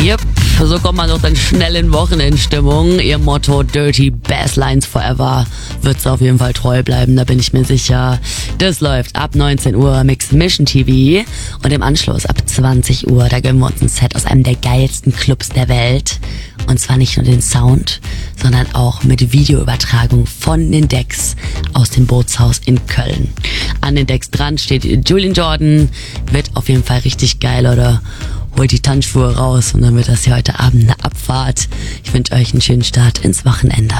Yep, so kommt man doch dann schnell in Wochenendstimmung. Ihr Motto Dirty Basslines Forever wird's auf jeden Fall treu bleiben, da bin ich mir sicher. Das läuft ab 19 Uhr Mixed Mission TV und im Anschluss ab 20 Uhr, da gönnen wir uns ein Set aus einem der geilsten Clubs der Welt. Und zwar nicht nur den Sound, sondern auch mit Videoübertragung von den Decks aus dem Bootshaus in Köln. An den Decks dran steht Julian Jordan, wird auf jeden Fall richtig geil, oder? Holt die Tanzschuhe raus und dann wird das hier heute Abend eine Abfahrt. Ich wünsche euch einen schönen Start ins Wochenende.